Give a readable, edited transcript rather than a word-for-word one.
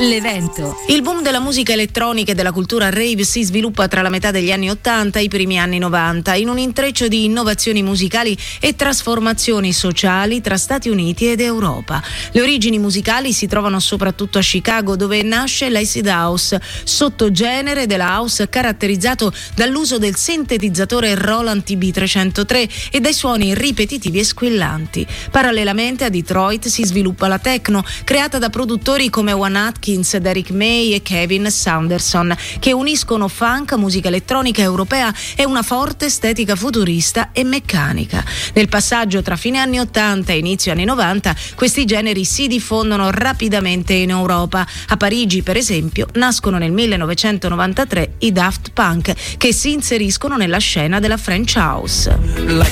l'evento. Il boom della musica elettronica e della cultura rave si sviluppa tra la metà degli anni 80 e i primi anni 90 in un intreccio di innovazioni musicali e trasformazioni sociali tra Stati Uniti ed Europa. Le origini musicali si trovano soprattutto a Chicago, dove nasce l'acid house, sottogenere della house caratterizzato dall'uso del sintetizzatore Roland TB-303 e dai suoni ripetitivi e squillanti. Parallelamente a Detroit si sviluppa la techno, creata da produttori come Juan Atkins, Derrick May e Kevin Saunderson, che uniscono funk, musica elettronica europea e una forte estetica futurista e meccanica. Nel passaggio tra fine anni 80 e inizio anni 90, questi generi si diffondono rapidamente in Europa. A Parigi, per esempio, nascono nel 1993 i Daft Punk, che si inseriscono nella scena della French House.